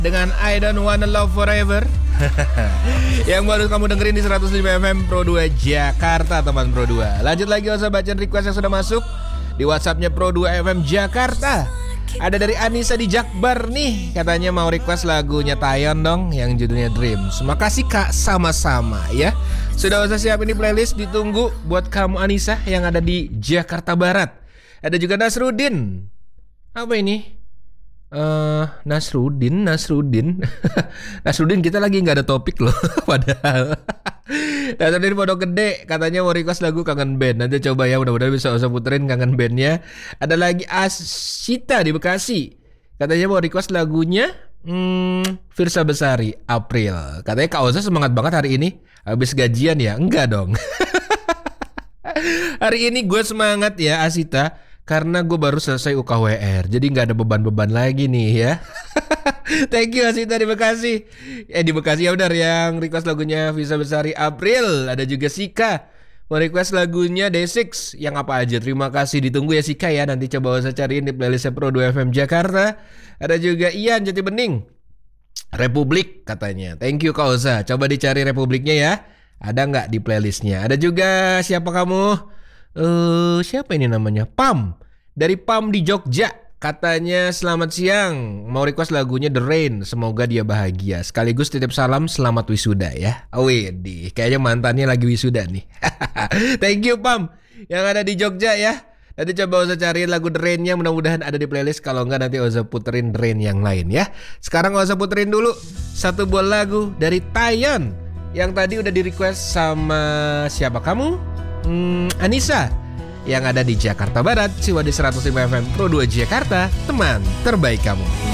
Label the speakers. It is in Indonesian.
Speaker 1: dengan I Don't Wanna Love Forever. Yang baru kamu dengerin di 105 FM Pro 2 Jakarta, teman Pro 2. Lanjut lagi, usah bacain request yang sudah masuk di WhatsAppnya Pro 2 FM Jakarta. Ada dari Anissa di Jakbar nih, katanya mau request lagunya Taeyeon dong yang judulnya Dreams. Makasih Kak, sama-sama ya. Sudah usah siapin di playlist, ditunggu buat kamu Anissa yang ada di Jakarta Barat. Ada juga Nasrudin. Apa ini? Nasrudin Nasrudin, kita lagi nggak ada topik loh. Padahal Nasrudin Pondok Gede katanya mau request lagu Kangen Band. Nanti coba ya, mudah-mudahan bisa puterin Kangen Bandnya. Ada lagi Asita di Bekasi, katanya mau request lagunya Firsa Besari April. Katanya Kak Oza semangat banget hari ini habis gajian ya. Enggak dong. Hari ini gue semangat ya Asita, karena gue baru selesai UKWR, jadi gak ada beban-beban lagi nih ya. Thank you Asita di Bekasi. Di Bekasi ya benar, yang request lagunya Firsa Besari April. Ada juga Sika mau request lagunya Day6. Yang apa aja, terima kasih, ditunggu ya Sika ya. Nanti coba usah cariin di playlistnya Pro 2 FM Jakarta. Ada juga Ian Jati Bening, Republik katanya. Thank you Kak Oza, coba dicari Republiknya ya. Ada nggak di playlistnya? Ada juga siapa kamu? Siapa ini namanya? Pam dari Pam di Jogja, katanya selamat siang, mau request lagunya The Rain, semoga dia bahagia, sekaligus titip salam selamat wisuda ya. Widih, kayaknya mantannya lagi wisuda nih. Thank you Pam yang ada di Jogja ya. Nanti coba Oza cariin lagu The Rain-nya, mudah-mudahan ada di playlist. Kalau enggak nanti Oza puterin The Rain yang lain ya. Sekarang Oza puterin dulu satu buah lagu dari Taeyeon yang tadi udah di request sama siapa kamu? Anissa yang ada di Jakarta Barat. Siwa di 105 FM Pro 2 Jakarta, teman terbaik kamu.